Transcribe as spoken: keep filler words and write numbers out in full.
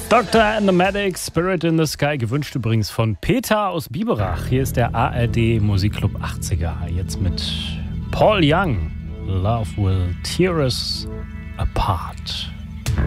Doctor and the Medic, Spirit in the Sky, gewünscht übrigens von Peter aus Biberach. Hier ist der A R D Musikclub achtziger, jetzt mit Paul Young. Love will tear us apart.